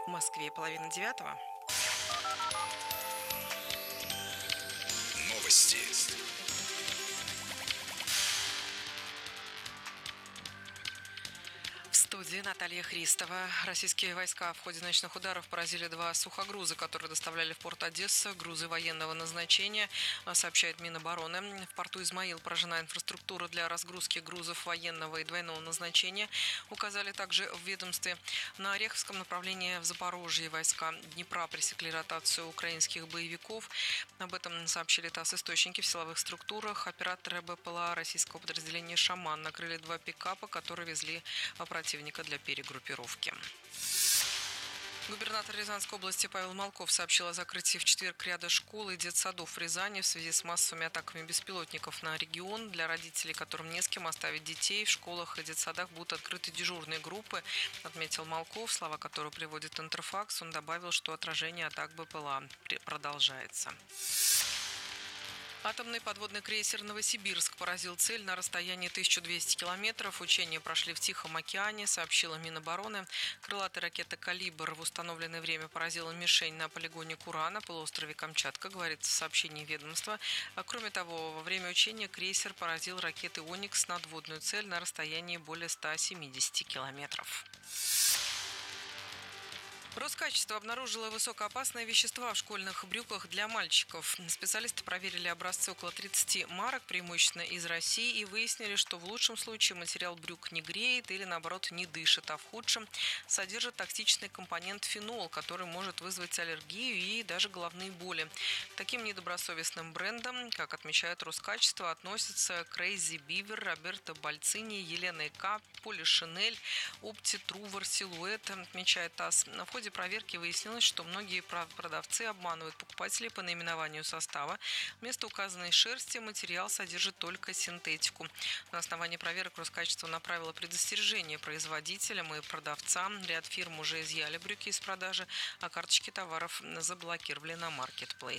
В Москве 8:30. Новости. В студии Наталья Христова. Российские войска в ходе ночных ударов поразили два сухогруза, которые доставляли в порт Одесса грузы военного назначения, сообщает Минобороны. В порту Измаил поражена инфраструктура для разгрузки грузов военного и двойного назначения. Указали также в ведомстве. На Ореховском направлении в Запорожье войска Днепра пресекли ротацию украинских боевиков. Об этом сообщили ТАСС-источники в силовых структурах. Операторы БПЛА российского подразделения «Шаман» накрыли два пикапа, которые везли противника для перегруппировки. Губернатор Рязанской области Павел Малков сообщил о закрытии в четверг ряда школ и детсадов в Рязани в связи с массовыми атаками беспилотников на регион. Для родителей, которым не с кем оставить детей, в школах и детсадах будут открыты дежурные группы, отметил Малков, слова которого приводит Интерфакс. Он добавил, что отражение атак БПЛА продолжается. Атомный подводный крейсер «Новосибирск» поразил цель на расстоянии 1200 километров. Учения прошли в Тихом океане, сообщила Минобороны. Крылатая ракета «Калибр» в установленное время поразила мишень на полигоне Кура на полуострове Камчатка, говорится в сообщении ведомства. Кроме того, во время учения крейсер поразил ракеты «Оникс» надводную цель на расстоянии более 170 километров. Роскачество обнаружило высокоопасные вещества в школьных брюках для мальчиков. Специалисты проверили образцы около 30 марок, преимущественно из России, и выяснили, что в лучшем случае материал брюк не греет или, наоборот, не дышит, а в худшем содержит токсичный компонент фенол, который может вызвать аллергию и даже головные боли. К таким недобросовестным брендам, как отмечает Роскачество, относятся Crazy Beaver, Роберто Бальцини, Елена К, Поли Шинель, Опти, Трувор, Силуэт, отмечает ТАСС. В ходе проверки выяснилось, что многие продавцы обманывают покупателей по наименованию состава. Вместо указанной шерсти материал содержит только синтетику. На основании проверок Роскачество направило предостережение производителям и продавцам. Ряд фирм уже изъяли брюки из продажи, а карточки товаров заблокировали на маркетплейсе.